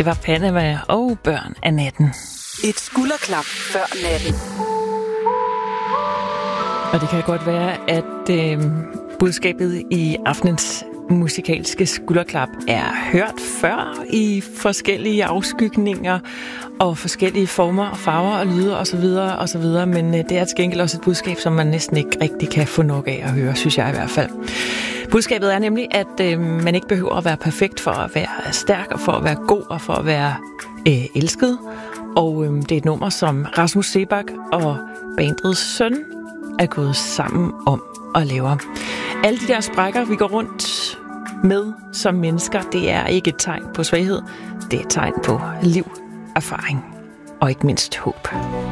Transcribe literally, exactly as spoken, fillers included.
Det var Panama og Børn af natten. Et skulderklap før natten. Og det kan godt være, at øh, budskabet i aftenens musikalske skulderklap er hørt før i forskellige afskygninger og forskellige former og farver og lyde og så videre og så videre, men det er til gengæld også et budskab, som man næsten ikke rigtig kan få nok af at høre, synes jeg i hvert fald. Budskabet er nemlig, at øh, man ikke behøver at være perfekt for at være stærk og for at være god og for at være øh, elsket. Og øh, det er et nummer, som Rasmus Seebach og bandets søn er gået sammen om at lave. Alle de der sprækker, vi går rundt med som mennesker, det er ikke et tegn på svaghed. Det er et tegn på liv, erfaring og ikke mindst håb.